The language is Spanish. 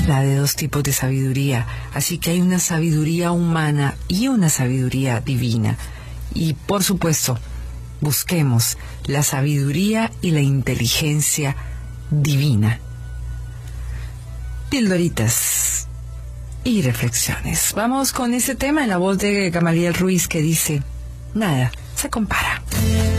la de dos tipos de sabiduría. Así que hay una sabiduría humana y una sabiduría divina. Y por supuesto, busquemos la sabiduría y la inteligencia divina. Pildoritas y reflexiones. Vamos con ese tema en la voz de Gamaliel Ruiz que dice: nada se compara.